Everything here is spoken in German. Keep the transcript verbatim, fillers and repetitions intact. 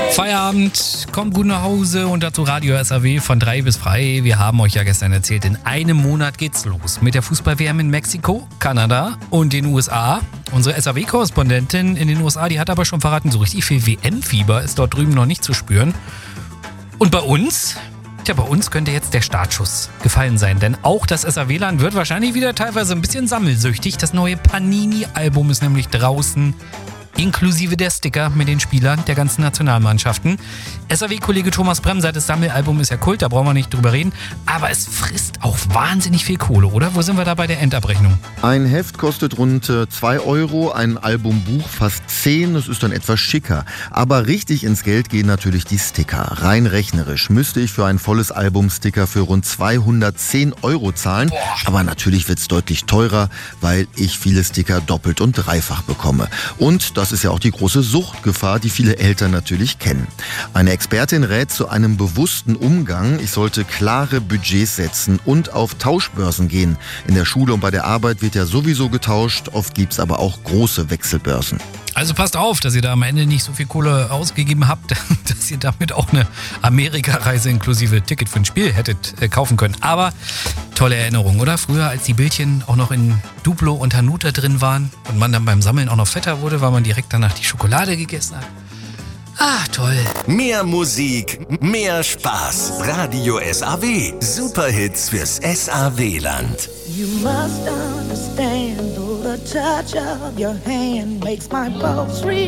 Feierabend, kommt gut nach Hause und dazu Radio S A W von drei bis frei. Wir haben euch ja gestern erzählt, in einem Monat geht's los mit der Fußball-W M in Mexiko, Kanada und den U S A. Unsere S A W-Korrespondentin in den U S A, die hat aber schon verraten, so richtig viel W M-Fieber ist dort drüben noch nicht zu spüren. Und bei uns? Tja, bei uns könnte jetzt der Startschuss gefallen sein, denn auch das S A W-Land wird wahrscheinlich wieder teilweise ein bisschen sammelsüchtig. Das neue Panini-Album ist nämlich draußen, inklusive der Sticker mit den Spielern der ganzen Nationalmannschaften. S A W-Kollege Thomas Bremser, das Sammelalbum ist ja Kult, da brauchen wir nicht drüber reden. Aber es frisst auch wahnsinnig viel Kohle, oder? Wo sind wir da bei der Endabrechnung? Ein Heft kostet rund zwei Euro, ein Albumbuch fast zehn, das ist dann etwas schicker. Aber richtig ins Geld gehen natürlich die Sticker. Rein rechnerisch müsste ich für ein volles Album Sticker für rund zweihundertzehn Euro zahlen. Boah. Aber natürlich wird es deutlich teurer, weil ich viele Sticker doppelt und dreifach bekomme. Und das ist ja auch die große Suchtgefahr, die viele Eltern natürlich kennen. Eine Expertin rät zu einem bewussten Umgang. Ich sollte klare Budgets setzen und auf Tauschbörsen gehen. In der Schule und bei der Arbeit wird ja sowieso getauscht. Oft gibt es aber auch große Wechselbörsen. Also passt auf, dass ihr da am Ende nicht so viel Kohle ausgegeben habt, dass ihr damit auch eine Amerika-Reise inklusive Ticket für ein Spiel hättet äh, kaufen können. Aber tolle Erinnerung, oder? Früher, als die Bildchen auch noch in Duplo und Hanuta drin waren und man dann beim Sammeln auch noch fetter wurde, weil man direkt danach die Schokolade gegessen hat. Ah, toll. Mehr Musik, mehr Spaß. Radio S A W. Superhits fürs S A W-Land. You must understand, though the touch of your hand makes my pulse real.